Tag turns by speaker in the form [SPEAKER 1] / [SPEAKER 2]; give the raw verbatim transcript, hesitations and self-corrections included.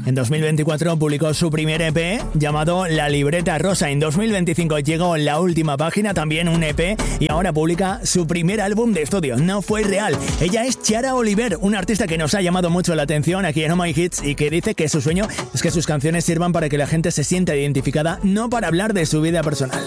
[SPEAKER 1] En dos mil veinticuatro publicó su primer E P llamado La Libreta Rosa. En dos mil veinticinco llegó La Última Página, también un E P, y ahora publica su primer álbum de estudio, No Fue Real. Ella es Chiara Oliver, una artista que nos ha llamado mucho la atención aquí en Oh My Hits y que dice que su sueño es que sus canciones sirvan para que la gente se sienta identificada, no para hablar de su vida personal.